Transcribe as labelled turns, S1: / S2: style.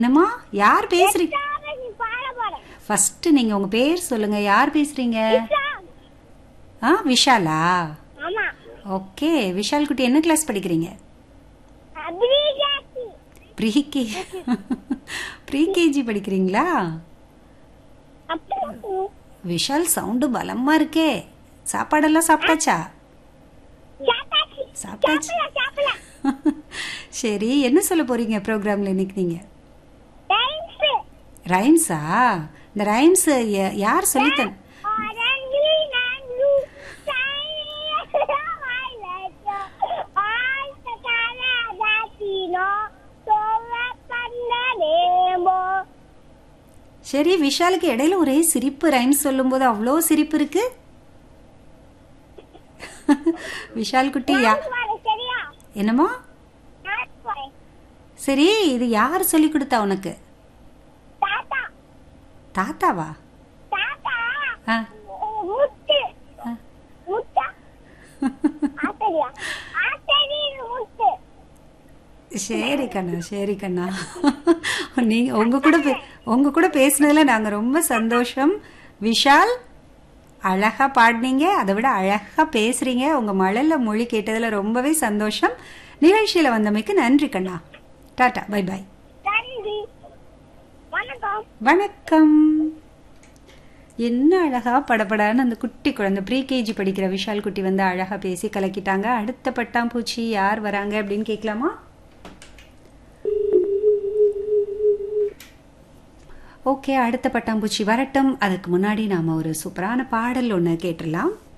S1: என்னம்மா யார் பேசுறீங்க?
S2: நீ பாட போறேன்.
S1: ஃபர்ஸ்ட் நீங்க உங்க பேர் சொல்லுங்க. யார் பேசுறீங்க? விஷாலா?
S2: ஆமா.
S1: ஓகே. விஷால் குட்டி என்ன கிளாஸ் படிக்கிறீங்க? ப்ரீகே ப்ரீகேஜி படிக்கிறீங்களா? விஷால் சவுண்டு பலமா இருக்கே. சாப்பாடெல்லாம் சாப்பிட்டாச்சா? சாப்பிட்டாச்சு. சரி, என்ன சொல்ல போறீங்க ப்ரோக்ராம்ல இன்னைக்கு நீங்க? ரைம்ஸா? இந்த ரைம்ஸ் யார் சொல்லித்தன்? சரி, விஷாலுக்கு இடையில ஒரே சிரிப்பு. ரைம்ஸ் சொல்லும் போது அவ்வளோ சிரிப்பு இருக்கு. விஷால் குட்டி என்னமா? சரி, இது யார் சொல்லி கொடுத்தா உனக்கு? தாத்தாவா? சரி கண்ணா, சரி கண்ணா. நீங்க உங்க கூட பேசினதுல நாங்க ரொம்ப சந்தோஷம். விஷால், அழகா பாடினீங்க. அதை விட அழகா பேசுறீங்க. உங்க மழல மொழி கேட்டதுல ரொம்பவே சந்தோஷம். நிகழ்ச்சியில வந்தமைக்கு நன்றி கண்ணா. Tata, bye bye. வணக்கம். என்ன அழகா படபடான்னு அந்த குட்டி குழந்தை ப்ரீகேஜி படிக்கிற விஷால் குட்டி வந்து அழகா பேசி கலக்கிட்டாங்க. அடுத்த பட்டாம்பூச்சி யார் வராங்க அப்படின்னு கேட்கலாமா? ஓகே, அடுத்த பட்டாம்பூச்சி வரட்டும். அதுக்கு முன்னாடி நாம ஒரு சூப்பரான பாடல் ஒன்று கேட்டுடலாம்.